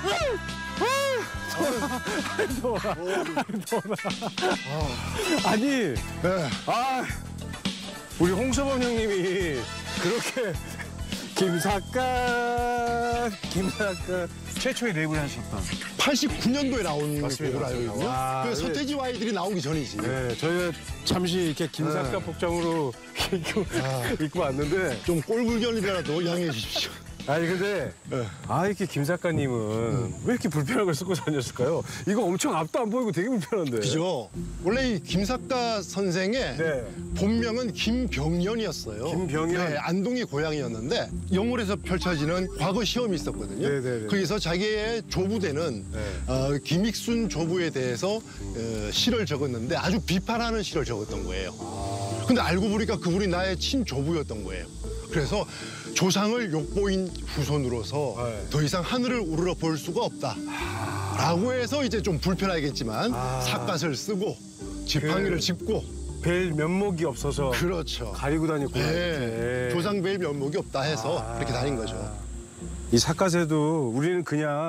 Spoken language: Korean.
아니, 네. 우리 홍서범 형님이 그렇게 김삿갓 최초의 랩을 하셨다. 89년도에 나온 맞습니다, 곡으로 알고 있거든요. 와, 그 서태지와 아이들이 나오기 전이지. 네, 저희가 잠시 이렇게 김삿갓 복장으로 입고 왔는데. 좀 꼴불견이라도 양해해 주십시오. 아니 근데 이렇게 김 작가님은 왜 이렇게 불편한 걸 쓰고 다녔을까요? 이거 엄청 앞도 안 보이고 되게 불편한데. 그죠? 원래 이 김삿갓 선생의 네. 본명은 김병연이었어요. 김병연? 네, 안동이 고향이었는데 영월에서 펼쳐지는 과거 시험이 있었거든요. 네네네. 거기서 자기의 조부되는 네. 김익순 조부에 대해서 시를 적었는데 아주 비판하는 시를 적었던 거예요. 근데 알고 보니까 그분이 나의 친조부였던 거예요. 그래서 조상을 욕보인 후손으로서 네. 더 이상 하늘을 우러러 볼 수가 없다. 라고 해서 이제 좀 불편하겠지만 삿갓을 쓰고 지팡이를 짚고 뵐 면목이 없어서 그렇죠. 가리고 다녔구나. 네. 조상 뵐 면목이 없다 해서 그렇게 다닌 거죠. 이 삿갓에도 우리는 그냥